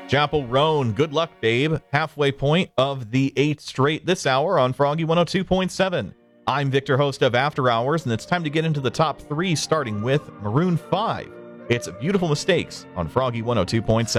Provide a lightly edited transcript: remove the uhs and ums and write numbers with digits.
Chapel Roan, good luck, babe. Halfway point of the 8th straight this hour on Froggy 102.7. I'm Victor, host of After Hours, and it's time to get into the top 3, starting with Maroon 5. It's Beautiful Mistakes on Froggy 102.7.